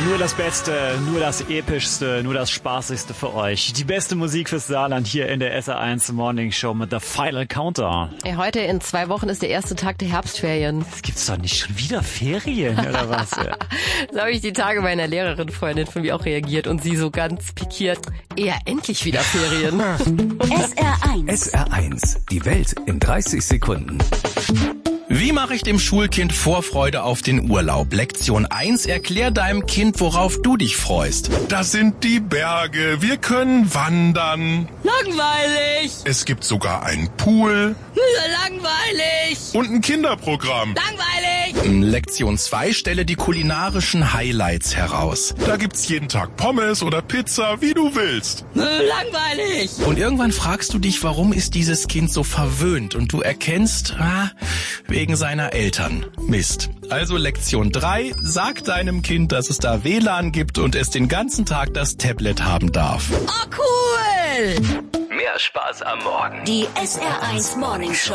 Nur das Beste, nur das Epischste, nur das Spaßigste für euch. Die beste Musik fürs Saarland hier in der SR1 Morning Show mit The Final Countdown. Ja, heute in 2 Wochen ist der erste Tag der Herbstferien. Das gibt's doch nicht, schon wieder Ferien oder was? So habe ich die Tage bei einer Lehrerin-Freundin von mir auch reagiert und sie so ganz pikiert. Ja, endlich wieder Ferien. SR1. SR1, die Welt in 30 Sekunden. Wie mache ich dem Schulkind Vorfreude auf den Urlaub? Lektion 1, erklär deinem Kind, worauf du dich freust. Das sind die Berge, wir können wandern. Langweilig! Es gibt sogar einen Pool. Langweilig! Und ein Kinderprogramm. Langweilig! Lektion 2, stelle die kulinarischen Highlights heraus. Da gibt's jeden Tag Pommes oder Pizza, wie du willst. Langweilig! Und irgendwann fragst du dich, warum ist dieses Kind so verwöhnt? Und du erkennst, wegen seiner Eltern. Mist. Also Lektion 3, sag deinem Kind, dass es da WLAN gibt und es den ganzen Tag das Tablet haben darf. Oh, cool! Mehr Spaß am Morgen. Die SR1 Morning Show.